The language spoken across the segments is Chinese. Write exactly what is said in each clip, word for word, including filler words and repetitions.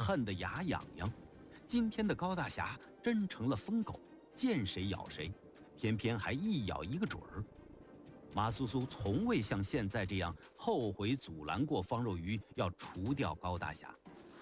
恨得牙痒痒。今天的高大侠真成了疯狗，见谁咬谁，偏偏还一咬一个准儿。马苏苏从未像现在这样后悔阻拦过方若愚要除掉高大侠。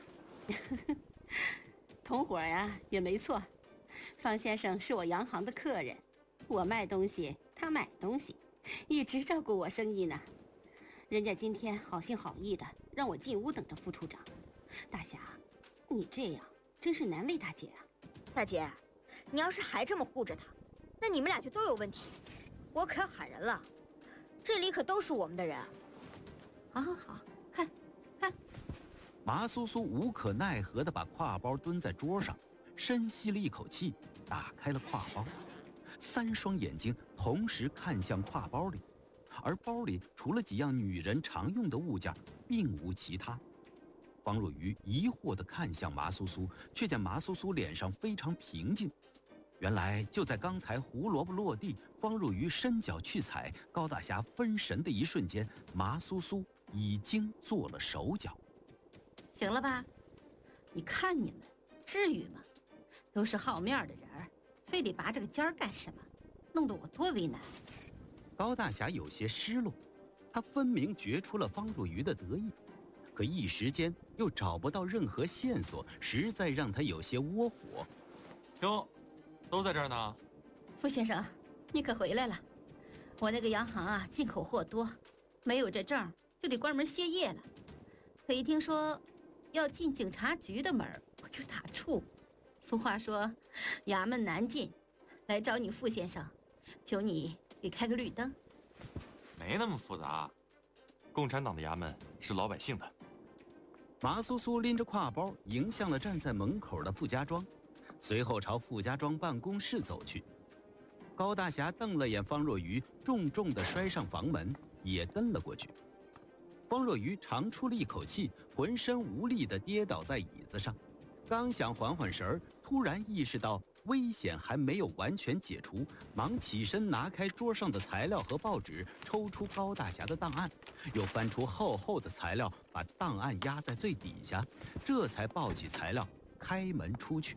同伙呀，也没错。方先生是我洋行的客人，我卖东西，他买东西，一直照顾我生意呢。人家今天好心好意的让我进屋等着副处长。大侠，你这样真是难为大姐啊。 大姐，你要是还这么护着他，那你们俩就都有问题。我可要喊人了，这里可都是我们的人。 好好好，看，看。 马苏苏无可奈何地把挎包蹲在桌上，深吸了一口气，打开了挎包，三双眼睛同时看向挎包里，而包里除了几样女人常用的物件，并无其他。方若愚疑惑地看向马苏苏，却见马苏苏脸上非常平静。原来就在刚才胡萝卜落地，方若愚伸脚去踩，高大侠分神的一瞬间，马苏苏已经做了手脚。 行了吧？你看你们至于吗？都是好面的人儿，非得拔这个尖儿干什么？弄得我多为难。 高大侠有些失落，他分明觉出了方若愚的得意，可一时间又找不到任何线索，实在让他有些窝火。 哟，都在这儿呢。 傅先生，你可回来了。我那个洋行啊，进口货多，没有这证就得关门歇业了。可一听说要进警察局的门，我就打怵。俗话说，衙门难进，来找你傅先生，求你给开个绿灯。 没那么复杂，共产党的衙门是老百姓的。 马苏苏拎着挎包迎向了站在门口的傅家庄，随后朝傅家庄办公室走去。高大侠瞪了眼方若愚，重重地摔上房门，也跟了过去。方若愚长出了一口气，浑身无力地跌倒在椅子上，刚想缓缓神儿，突然意识到危险还没有完全解除，忙起身拿开桌上的材料和报纸，抽出高大侠的档案，又翻出厚厚的材料，把档案压在最底下，这才抱起材料开门出去。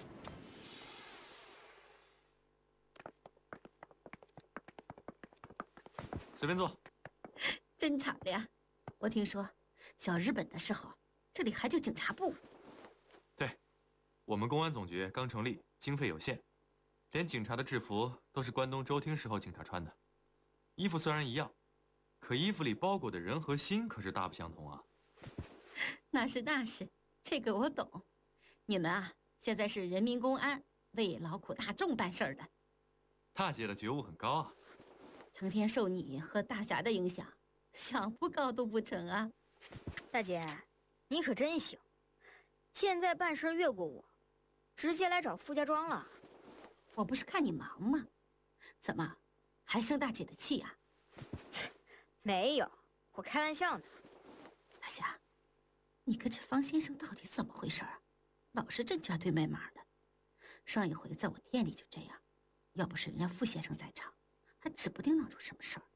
随便坐。 真敞亮。我听说小日本的时候，这里还叫警察部。 对，我们公安总局刚成立，经费有限，连警察的制服都是关东周厅时候警察穿的。衣服虽然一样，可衣服里包裹的人和心可是大不相同啊。 那是那是，这个我懂。你们啊，现在是人民公安，为劳苦大众办事儿的。 大姐的觉悟很高啊。 成天受你和大侠的影响，想不高都不成啊。 大姐，你可真行，现在办事越过我，直接来找傅家庄了。 我不是看你忙吗？怎么还生大姐的气啊？ 没有，我开玩笑呢。 大侠，你跟这方先生到底怎么回事啊？老是针尖对麦芒的。上一回在我店里就这样，要不是人家傅先生在场，还指不定闹出什么事儿。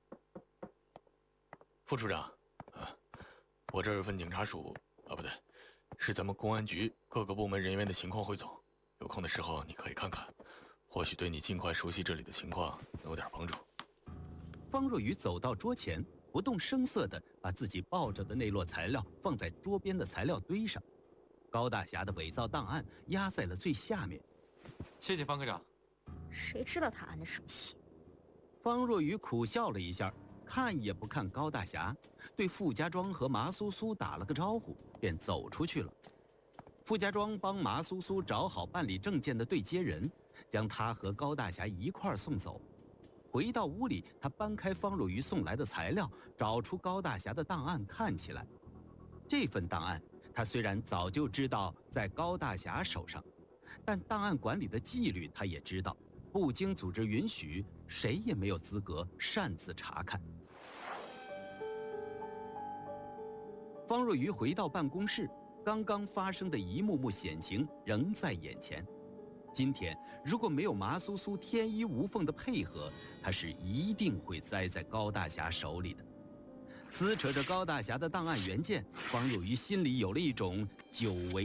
副处长，啊，我这儿有份警察署，啊不对，是咱们公安局各个部门人员的情况汇总，有空的时候你可以看看，或许对你尽快熟悉这里的情况能有点帮助。 方若愚走到桌前，不动声色地把自己抱着的那摞材料放在桌边的材料堆上，高大侠的伪造档案压在了最下面。 谢谢方科长。 谁知道他安的什么心？ 方若愚苦笑了一下，看也不看高大侠，对傅家庄和麻苏苏打了个招呼，便走出去了。傅家庄帮麻苏苏找好办理证件的对接人，将他和高大侠一块送走。回到屋里，他搬开方若愚送来的材料，找出高大侠的档案看起来。这份档案他虽然早就知道在高大侠手上，但档案馆里的纪律他也知道，不经组织允许，谁也没有资格擅自查看。方若愚回到办公室，刚刚发生的一幕幕险情仍在眼前。今天如果没有麻苏苏天衣无缝的配合，他是一定会栽在高大侠手里的。撕扯着高大侠的档案原件，方若愚心里有了一种久违